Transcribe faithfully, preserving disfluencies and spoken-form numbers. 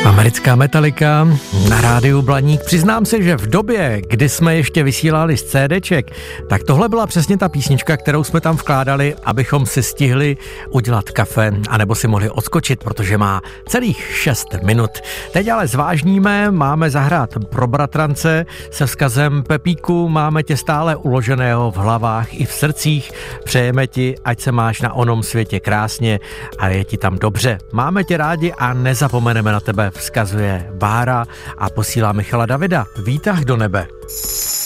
Americká Metallica na rádiu Blaník. Přiznám se, že v době, kdy jsme ještě vysílali z CDček, tak tohle byla přesně ta písnička, kterou jsme tam vkládali, abychom si stihli udělat kafe, anebo si mohli odskočit, protože má celých šest minut. Teď ale zvážníme, máme zahrát pro bratrance se vzkazem Pepíku, máme tě stále uloženého v hlavách i v srdcích, přejeme ti, ať se máš na onom světě krásně a je ti tam dobře. Máme tě rádi a nezapomeneme na tebe, vzkazuje Bára a posílá Michala Davida. Výtah do nebe.